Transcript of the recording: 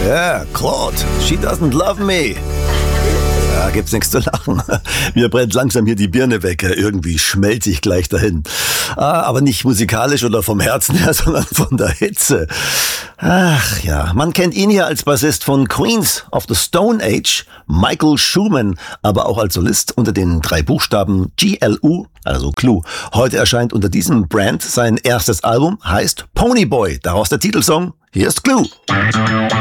Yeah, Claude, she doesn't love me. Ja, gibt's nichts zu lachen. Mir brennt langsam hier die Birne weg. Irgendwie schmelze ich gleich dahin. Aber nicht musikalisch oder vom Herzen her, sondern von der Hitze. Ach ja, man kennt ihn hier als Bassist von Queens of the Stone Age, Michael Schumann, aber auch als Solist unter den 3 Buchstaben GLU, also Clue. Heute erscheint unter diesem Brand sein erstes Album, heißt Ponyboy. Daraus der Titelsong. Hier ist Clue.